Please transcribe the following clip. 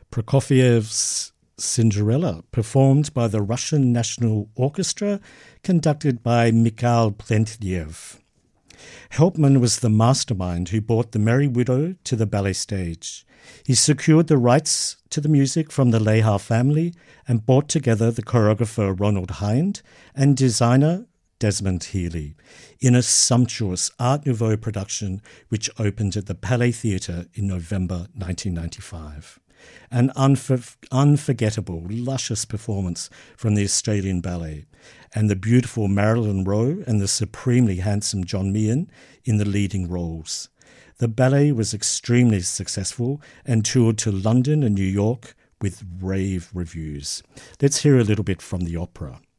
Prokofiev's Cinderella, performed by the Russian National Orchestra, conducted by Mikhail Plentyev. Helpman was the mastermind who brought The Merry Widow to the ballet stage. He secured the rights to the music from the Lehar family and brought together the choreographer Ronald Hind and designer Desmond Healy in a sumptuous Art Nouveau production which opened at the Palais Theatre in November 1995. An unforgettable, luscious performance from the Australian Ballet, and the beautiful Marilyn Rowe and the supremely handsome John Meehan in the leading roles. The ballet was extremely successful and toured to London and New York with rave reviews. Let's hear a little bit from the opera.